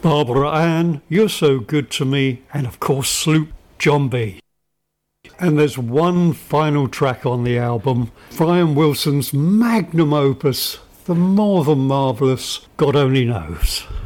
Barbara Ann, You're So Good to Me, and of course Sloop John B. And there's one final track on the album, Brian Wilson's magnum opus, the more than marvellous God Only Knows.